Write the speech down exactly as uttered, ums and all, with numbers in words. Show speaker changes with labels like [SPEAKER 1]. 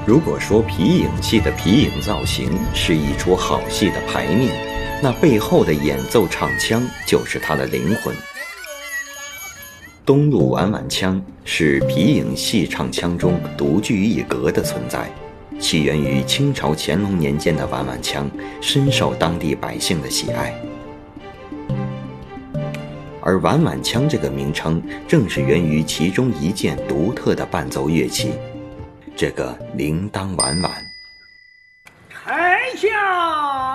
[SPEAKER 1] 如果说皮影戏的皮影造型是一出好戏的排面，那背后的演奏唱腔就是它的灵魂。东路碗碗腔是皮影戏唱腔中独具一格的存在，起源于清朝乾隆年间的碗碗腔，深受当地百姓的喜爱。而碗碗腔这个名称正是源于其中一件独特的伴奏乐器，这个铃铛碗碗。
[SPEAKER 2] 开下